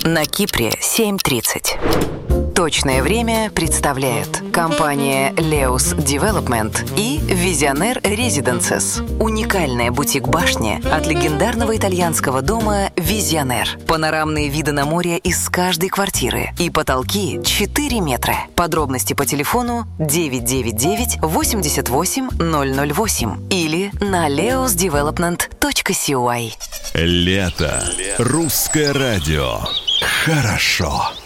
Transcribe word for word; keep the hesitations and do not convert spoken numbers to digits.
На Кипре семь тридцать. Точное время представляет компания Leos Development и Visionaire Residences. Уникальная бутик-башня от легендарного итальянского дома Visionaire. Панорамные виды на море из каждой квартиры и потолки четыре метра. Подробности по телефону девять девять девять восемьдесят восемь ноль ноль восемь или на leos development точка си ой. Лето. Русское радио. Хорошо.